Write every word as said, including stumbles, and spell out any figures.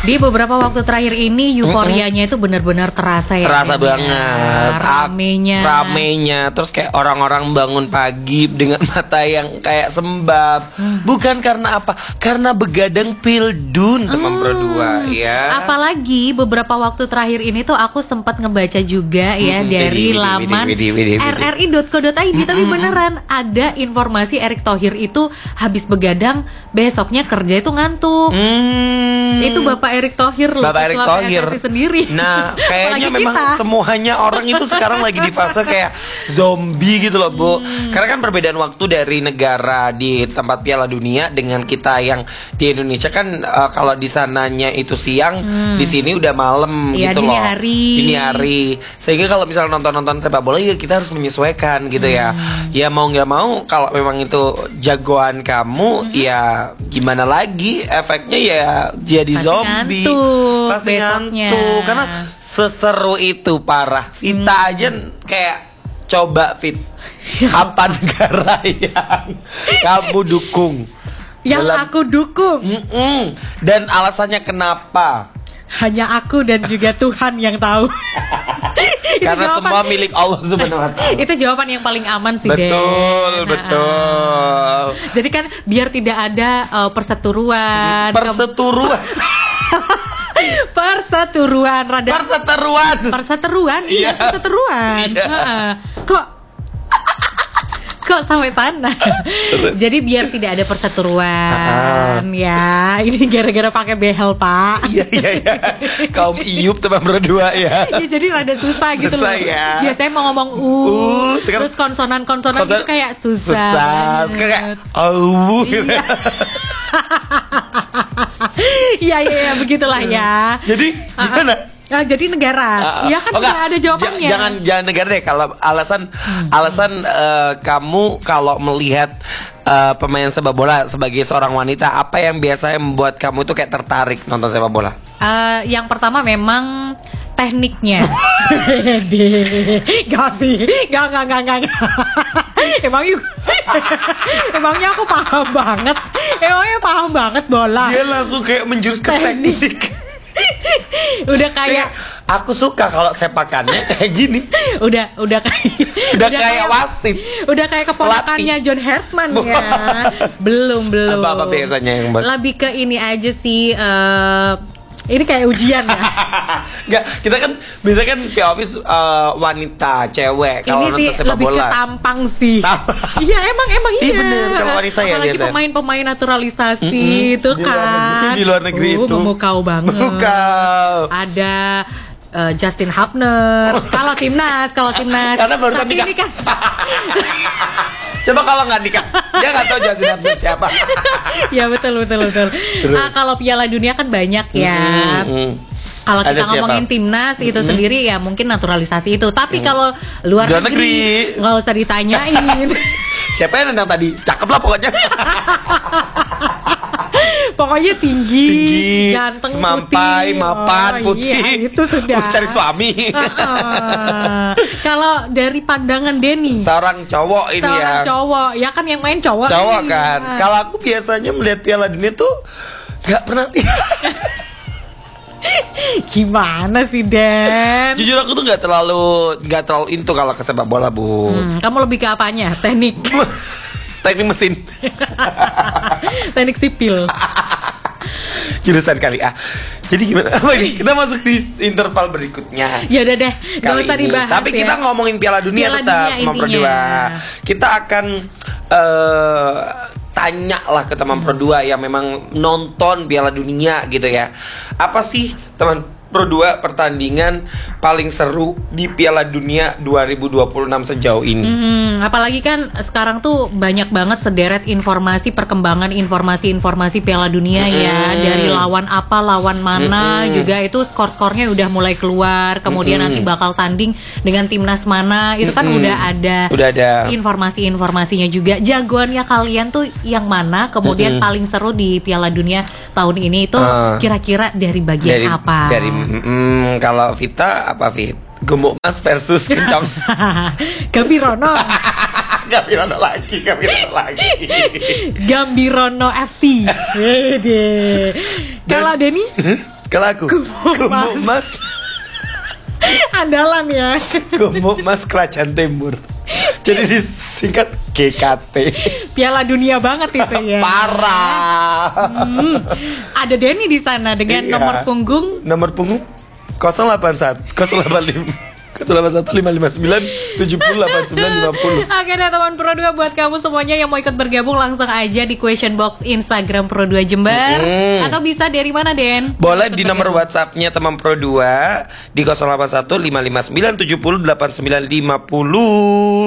Di beberapa waktu terakhir ini euforianya itu benar-benar terasa ya. Terasa banget. Ramenya. Ramenya. Terus kayak orang-orang bangun pagi dengan mata yang kayak sembab. Bukan karena apa? Karena begadang pildun teman berdua ya. Apalagi beberapa waktu terakhir ini tuh aku sempat ngebaca juga ya Mm-mm, dari widih, widih, laman widih, widih, widih. r r i dot co dot i d. Tapi beneran ada informasi Erick Thohir itu habis begadang besoknya kerja itu ngantuk. Hmm. Itu Bapak Erick Thohir loh, Bapak Erick ketua Thohir P S S I sendiri. Nah kayaknya Apalagi memang kita. semuanya orang itu sekarang lagi di fase kayak zombie gitu loh Bu. Hmm. Karena kan perbedaan waktu dari negara di tempat Piala Dunia dengan kita yang di Indonesia kan uh, kalau di sananya itu siang, Hmm. di sini udah malam Iya, gitu dini loh. hari. Dini hari. Sehingga kalau misalnya nonton-nonton sepak bola ya kita harus menyesuaikan gitu ya. Hmm. Ya mau nggak mau kalau memang itu jagoan kamu Hmm. ya gimana lagi efeknya ya jadi Pasti zombie. ngantuk Pasti besoknya. ngantuk karena seseru itu parah. Vita Hmm. aja kayak coba Fit apa negara yang kamu dukung? Yang Dalam- aku dukung Mm-mm. Dan alasannya kenapa? hanya aku dan juga Tuhan yang tahu. Itu Karena jawaban- semua milik Allah Subhanahu wa taala. Itu jawaban yang paling aman sih, Betul, Den. betul. Jadi kan biar tidak ada uh, perseteruan, Perseturuan. ke- perseteruan, rada Perseteruan. perseteruan, iya, Iya. perseteruan. Iya. Heeh. Kok kok sampai sana? Jadi biar tidak ada perseteruan, ya. Ini gara-gara pakai behel, Pak. Iya iya iya. Kaum Iyub teman berdua ya. Ya, jadi rada susah gitu Susah, loh. ya. Biasanya mau ngomong u, Uh, sekarang- terus konsonan-konsonan itu Konsonan- kayak susah. Susah. Sekarang kayak oh gitu. Iya. Iya iya iya, begitulah ya. Jadi gimana? Ah, jadi negara. Uh, Ya kan oh, enggak. nggak ada jawabannya. J- jangan jangan negara deh kalau alasan Hmm. alasan eh, kamu kalau melihat eh, pemain sepak bola sebagai seorang wanita apa yang biasanya membuat kamu itu kayak tertarik nonton sepak bola? Eh, yang pertama memang tekniknya. Gak sih, gak gak gak gak. Emang yuk, emangnya aku paham banget. Emangnya paham banget bola. Dia langsung kayak menjurus ke Teknik. teknik. Udah Dia kayak, kayak, aku suka kalau sepakannya kayak gini. udah udah kayak, Udah kayak wasit. Udah kayak keponakannya John Hertman ya. Belum belum. Apa-apa biasanya yang buat- Lebih ke ini aja sih. eh, ini kayak ujian ya. Enggak, kita kan biasanya kan P O V uh, wanita, cewek kalau Ini sih nonton sepak lebih ke bola. tampang sih. Tampang. Iya emang emang iya. Iya, bener, kalau wanita ya Apalagi biasanya. pemain-pemain naturalisasi Mm-mm. itu Di luar kan. negeri- di luar negeri Uh, itu. memukau banget. Memukau. Ada eh, Justin Hubner. Kalau timnas, kalau timnas. Karena barusan Tapi nikah. ini kan Coba kalau nggak nikah, dia nggak tahu Justin Hubner siapa. ya betul betul betul. Ah, kalau Piala Dunia kan banyak ya. Mm-mm. Kalau Ada kita siapa? ngomongin timnas itu sendiri ya mungkin naturalisasi itu. Tapi kalau luar, Luar negeri negeri. nggak usah ditanyain. Siapa yang nendang tadi? Cakep lah pokoknya. Pokoknya tinggi, Tinggi, ganteng, semampai, putih. mapan, Oh, putih. iya, itu sudah. Cari suami. Ah, kalau dari pandangan Denny, Seorang cowok ini seorang ya. cowok, ya kan yang main cowok. Cowok nih. kan. Ah. Kalau aku biasanya melihat Piala Dunia tuh nggak pernah. Gimana sih Den? Jujur aku tuh nggak terlalu nggak terlalu into kalau ke sepak bola Bu. Hmm, kamu lebih ke apanya? Teknik, Teknik mesin. teknik sipil. Jurusan kali A. Jadi gimana? Apa ini? Kita masuk di interval berikutnya. Ya udah deh, gak Kali usah ini. dibahas. Tapi ya. kita ngomongin Piala Dunia Piala tetap Dunia teman intinya. berdua. Kita akan eh tanya lah ke teman berdua yang memang nonton Piala Dunia gitu ya. Apa sih teman berdua pertandingan paling seru di Piala Dunia dua ribu dua puluh enam sejauh ini? Hmm, apalagi kan sekarang tuh banyak banget sederet informasi perkembangan informasi-informasi Piala Dunia ya, dari lawan apa lawan mana juga itu skor-skornya udah mulai keluar, kemudian nanti bakal tanding dengan timnas mana itu kan udah ada, Udah ada. informasi-informasinya juga. Jagoannya kalian tuh yang mana, kemudian paling seru di Piala Dunia tahun ini itu Ah. kira-kira dari bagian Dari apa? dari mm, kalau Vita apa Fit? Gemuk Mas versus Kencang. Gambirono. Gambirono lagi, Gambirono lagi. Gambirono F C. Wede. Kalau Denny? Kalau aku Gumuk Mas. Andalan ya. Gumuk Mas Kerajaan Timur. Jadi disingkat G K T. Piala dunia banget itu ya. Parah. Hmm. Ada Denny di sana dengan Iya. nomor punggung Nomor punggung nol delapan satu nol delapan lima nol delapan satu lima lima sembilan tujuh nol delapan sembilan lima nol. Oke deh teman Pro dua, buat kamu semuanya yang mau ikut bergabung langsung aja di question box Instagram Pro dua Jember. Mm. Atau bisa dari mana Den? Boleh Untuk di nomor bergabung. WhatsApp-nya teman Pro dua di nol delapan satu lima lima sembilan tujuh nol delapan sembilan lima nol.